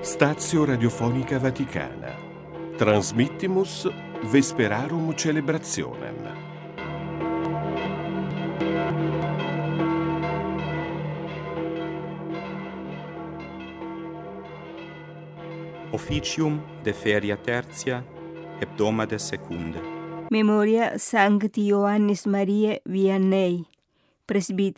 Stazio Radiofonica Vaticana. Transmittimus Vesperarum Celebrationem. Officium de feria tertia, hebdomade secunde. Memoria Sancti Ioannis Mariae Vianney, presbítero.